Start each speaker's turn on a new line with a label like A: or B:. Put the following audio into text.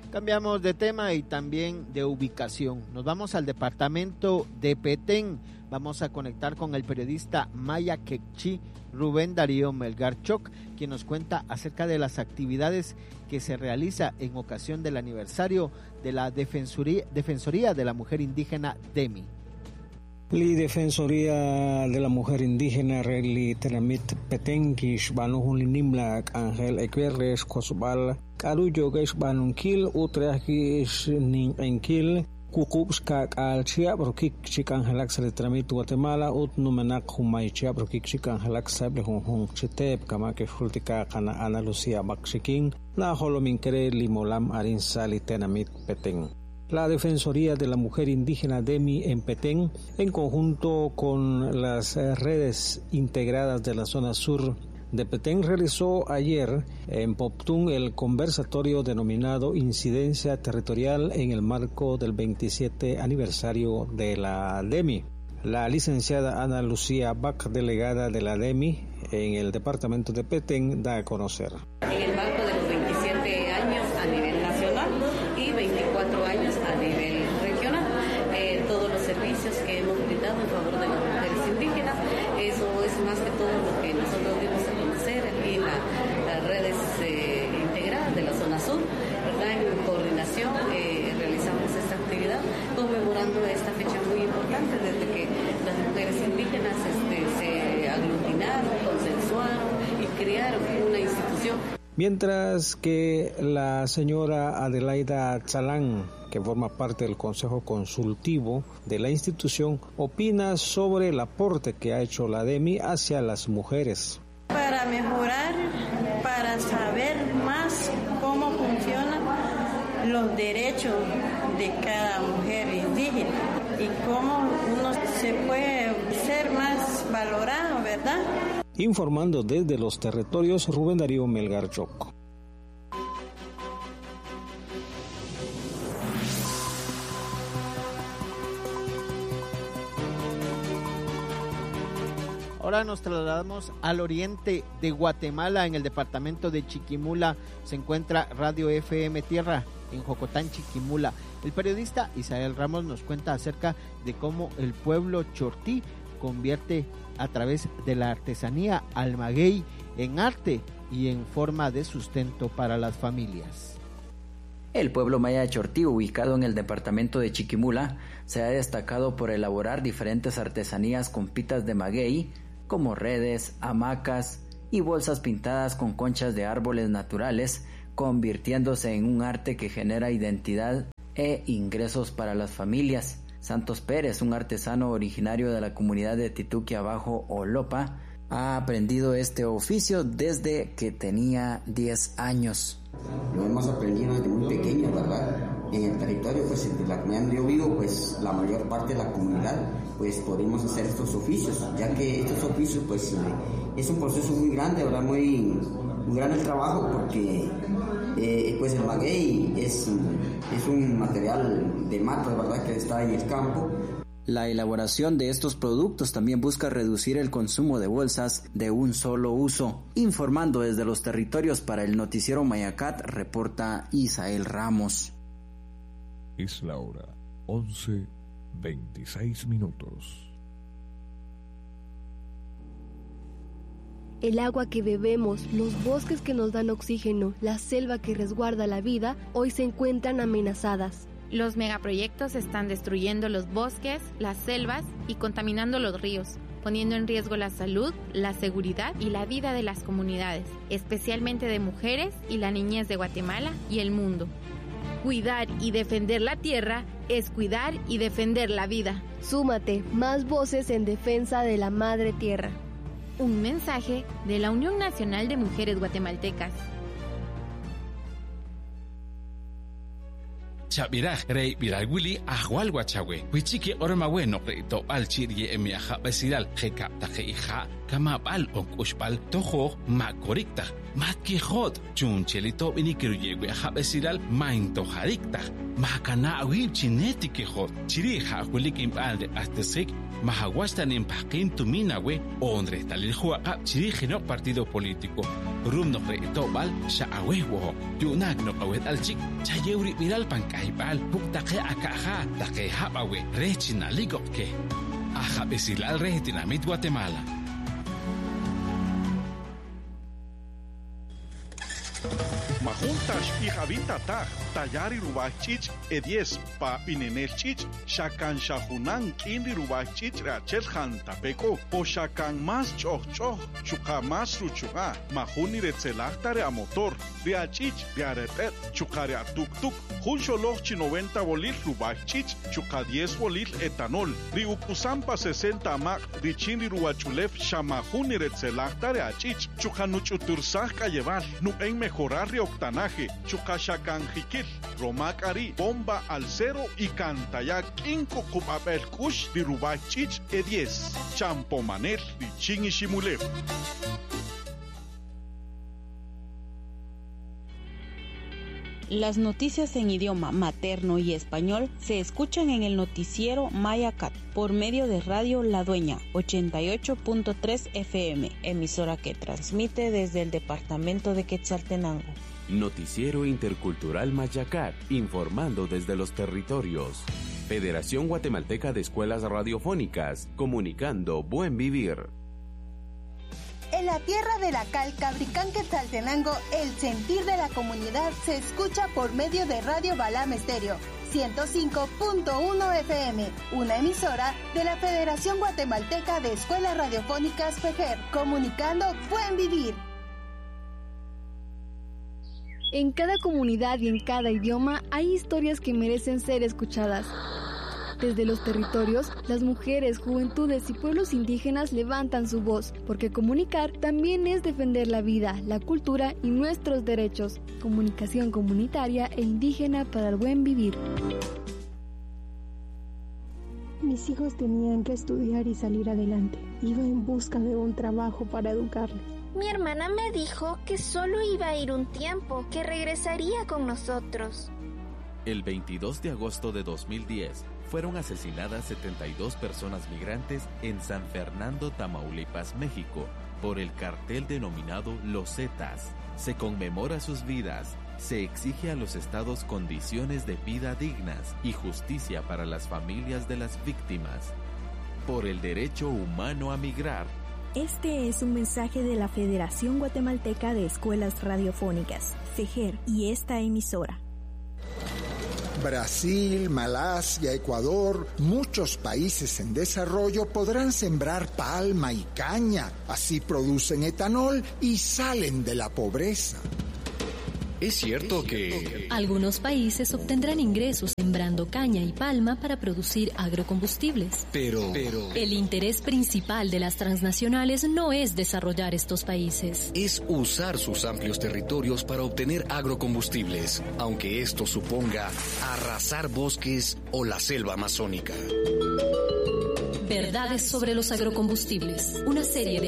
A: Cambiamos de tema y también de ubicación. Nos vamos al departamento de Petén. Vamos a conectar con el periodista maya quechí Rubén Darío Melgar Choc, quien nos cuenta acerca de las actividades que se realiza en ocasión del aniversario de la Defensoría de la Mujer Indígena DEMI.
B: La Defensoría de la Mujer Indígena Reli Tenamit Petenkish Banuhun Nimla Ángel Equerres Cosbal Caruyo Gesh Banunkil Utreakish Nin Enkil Kukupska al Chiap Rokik Chikangelak Tramit Guatemala Ut Numenak Humay Chiap Rokik Chikangelak Sable Hung Chitep Kamake Fultika Kana Ana Lucia Bakshikin La Holominkere Limolam Arin Sali Tenamit Petén. La Defensoría de la Mujer Indígena DEMI en Petén, en conjunto con las redes integradas de la zona sur de Petén, realizó ayer en Poptún el conversatorio denominado Incidencia Territorial en el marco del 27 aniversario de la DEMI. La licenciada Ana Lucía Bach, delegada de la DEMI en el departamento de Petén, da a conocer.
C: En el marco de los 27 años a nivel nacional y 24 años a nivel regional, todos los servicios que hemos brindado en favor de las mujeres indígenas, eso es más que todo lo que nosotros dimos a conocer aquí en las redes integradas de la zona sur, ¿verdad? En coordinación realizamos esta actividad conmemorando esta fecha muy importante desde que las mujeres indígenas se aglutinaron, consensuaron y crearon una institución.
B: Mientras que la señora Adelaida Tzalán, que forma parte del Consejo Consultivo de la institución, opina sobre el aporte que ha hecho la DEMI hacia las mujeres.
D: Para mejorar, para saber más cómo funcionan los derechos de cada mujer indígena y cómo uno se puede ser más valorado, ¿verdad?
B: Informando desde los territorios, Rubén Darío Melgar Choc.
A: Ahora nos trasladamos al oriente de Guatemala, en el departamento de Chiquimula. Se encuentra Radio FM Tierra en Jocotán, Chiquimula. El periodista Isael Ramos nos cuenta acerca de cómo el pueblo chortí convierte a través de la artesanía al maguey en arte y en forma de sustento para las familias.
E: El pueblo maya chortí, ubicado en el departamento de Chiquimula, se ha destacado por elaborar diferentes artesanías con pitas de maguey, como redes, hamacas y bolsas pintadas con conchas de árboles naturales, convirtiéndose en un arte que genera identidad e ingresos para las familias. Santos Pérez, un artesano originario de la comunidad de Tituquia Bajo Olopa, ha aprendido este oficio desde que tenía 10 años.
F: Lo hemos aprendido desde muy pequeño, ¿verdad? En el territorio, pues, de la comunidad donde yo vivo, pues, la mayor parte de la comunidad, pues, podemos hacer estos oficios, ya que estos oficios, pues, es un proceso muy grande, ¿verdad? Muy grande el trabajo, porque, pues, el maguey es un material de mata, ¿verdad?, que está en el campo.
E: La elaboración de estos productos también busca reducir el consumo de bolsas de un solo uso. Informando desde los territorios para el noticiero Mayacat, reporta Isael Ramos.
G: Es la hora 11:26.
H: El agua que bebemos, los bosques que nos dan oxígeno, la selva que resguarda la vida, hoy se encuentran amenazadas.
I: Los megaproyectos están destruyendo los bosques, las selvas y contaminando los ríos, poniendo en riesgo la salud, la seguridad y la vida de las comunidades, especialmente de mujeres y la niñez de Guatemala y el mundo. Cuidar y defender la tierra es cuidar y defender la vida.
H: Súmate, más voces en defensa de la madre tierra.
I: Un mensaje de la Unión Nacional de Mujeres Guatemaltecas.
J: Chabiraj rey biraguli ahwal guachahue huichiki ormawe no to alchir ye emi aja besidal jeka taje hija kamabal o kushbal tojo makorikta matkijot chunchelito inikiruyegwe habesiral maintojarikta makana awib chinetikijot chirija hulik impal de astesik mahawastan impaqin tuminawe ondre taliljuaqa chirijino partido político rumno reitobal shaawewo yunak no qawet alchik chayewri viral pankaibal puktaqe akaja taqe habawe rechinaligoke ajabesilal retinamit Guatemala.
K: Majuntas y Javita Tayari Rubachich, E10 pa Pinenelchich, Shakan Shahunan, Kindi Rubachich, Rachel Hantapeco, o Shakan más choch, Chuka más ruchuga, Majuni Retzelactare a motor, Riachich, Riarepet, Chukare a tuk-tuk, Juncholochi 90 bolil Rubachich, Chuka 10 bolil etanol, Riukusampa 60 mac, Richindi Ruachulef, Shamahuni Retzelactare a Chich, Chukanuchutursaka llevar, no en mejorar octanaje, Chukashakanjikil, Romakari, bomba al cero y cantaya kinko kupapel kush di Rubachich E10, Champomanel di Chingishimulev.
L: Las noticias en idioma materno y español se escuchan en el noticiero Mayacat por medio de Radio La Dueña 88.3 FM, emisora que transmite desde el departamento de Quetzaltenango.
M: Noticiero Intercultural Mayacat, informando desde los territorios. Federación Guatemalteca de Escuelas Radiofónicas, comunicando buen vivir.
N: En la tierra de la cal, Cabricán, Quetzaltenango, el sentir de la comunidad se escucha por medio de Radio Balam Estéreo 105.1 FM, una emisora de la Federación Guatemalteca de Escuelas Radiofónicas FEGER, comunicando buen vivir.
H: En cada comunidad y en cada idioma hay historias que merecen ser escuchadas. Desde los territorios, las mujeres, juventudes y pueblos indígenas levantan su voz, porque comunicar también es defender la vida, la cultura y nuestros derechos. Comunicación comunitaria e indígena para el buen vivir.
O: Mis hijos tenían que estudiar y salir adelante. Iba en busca de un trabajo para educarles.
P: Mi hermana me dijo que solo iba a ir un tiempo, que regresaría con nosotros.
Q: El 22 de agosto de 2010, fueron asesinadas 72 personas migrantes en San Fernando, Tamaulipas, México, por el cartel denominado Los Zetas. Se conmemora sus vidas, se exige a los estados condiciones de vida dignas y justicia para las familias de las víctimas. Por el derecho humano a migrar.
R: Este es un mensaje de la Federación Guatemalteca de Escuelas Radiofónicas, FEGER, y esta emisora.
S: Brasil, Malasia, Ecuador, muchos países en desarrollo podrán sembrar palma y caña, así producen etanol y salen de la pobreza.
T: Es cierto que
U: algunos países obtendrán ingresos sembrando caña y palma para producir agrocombustibles.
T: Pero
U: el interés principal de las transnacionales no es desarrollar estos países.
T: Es usar sus amplios territorios para obtener agrocombustibles, aunque esto suponga arrasar bosques o la selva amazónica.
U: Verdades sobre los agrocombustibles, una serie de